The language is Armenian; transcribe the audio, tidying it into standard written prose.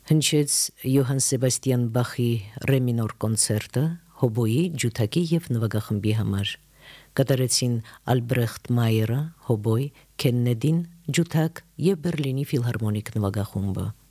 Հնչեց Յոհան Սեբաստիան Բախի ռե մինոր կոնցերտը հոբոյի, ջութակի եւ նվագախմբի համար։ Կատարեցին Ալբրեխտ Մայերը հոբոյ, Քեննեդին ջութակ եւ Բերլինի ֆիլհարմոնիկ նվագախումբը։